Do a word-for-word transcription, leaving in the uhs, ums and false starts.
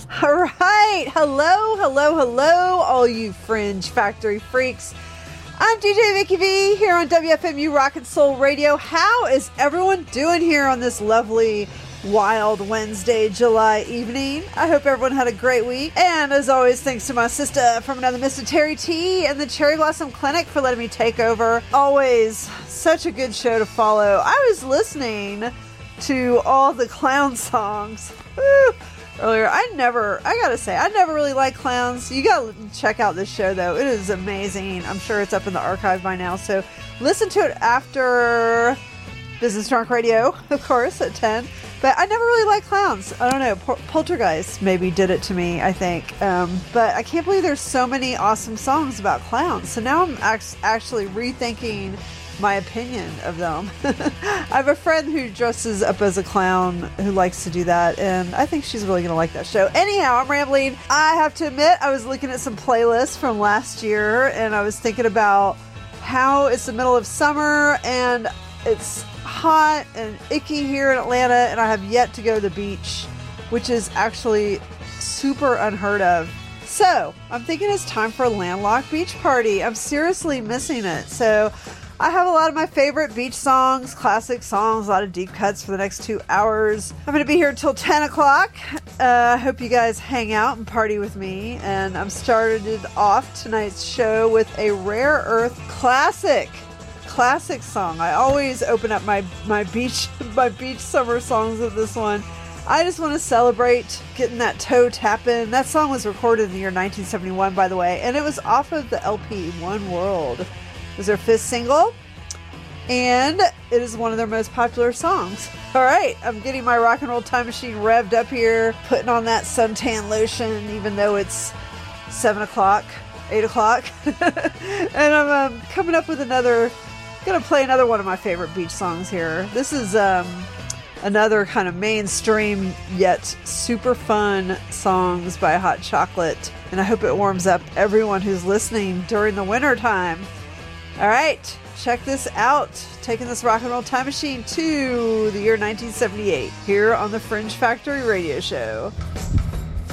All right. Hello, hello, hello, all you Fringe Factory freaks. I'm D J Vicky V here on W F M U Rock and Soul Radio. How is everyone doing here on this lovely, wild Wednesday, July evening? I hope everyone had a great week. And as always, thanks to my sister from another Mister Terry T and the Cherry Blossom Clinic for letting me take over. Always such a good show to follow. I was listening to all the clown songs Woo. earlier. I never, I gotta say, I never really liked clowns. You gotta check out this show though. It is amazing. I'm sure it's up in the archive by now. So listen to it after Business Drunk Radio, of course, at ten. But I never really liked clowns. I don't know. Pol- Poltergeist maybe did it to me, I think. Um, but I can't believe there's so many awesome songs about clowns. So now I'm ac- actually rethinking my opinion of them. I have a friend who dresses up as a clown who likes to do that, and I think she's really going to like that show. Anyhow, I'm rambling. I have to admit, I was looking at some playlists from last year, and I was thinking about how it's the middle of summer, and it's hot and icky here in Atlanta, and I have yet to go to the beach, which is actually super unheard of. So, I'm thinking it's time for a landlocked beach party. I'm seriously missing it. So, I have a lot of my favorite beach songs, classic songs, a lot of deep cuts for the next two hours. I'm going to be here till ten o'clock. I uh, hope you guys hang out and party with me. And I'm started off tonight's show with a Rare Earth classic. Classic song. I always open up my, my beach my beach summer songs with this one. I just want to celebrate getting that toe tapping. That song was recorded in the year nineteen seventy-one, by the way, and it was off of the L P One World. It was their fifth single, and it is one of their most popular songs. All right, I'm getting my rock and roll time machine revved up here, putting on that suntan lotion, even though it's seven o'clock, eight o'clock, and I'm um, coming up with another, gonna play another one of my favorite beach songs here. This is um, another kind of mainstream yet super fun songs by Hot Chocolate, and I hope it warms up everyone who's listening during the winter time. All right, check this out. Taking this rock and roll time machine to the year nineteen seventy-eight here on the Fringe Factory Radio Show.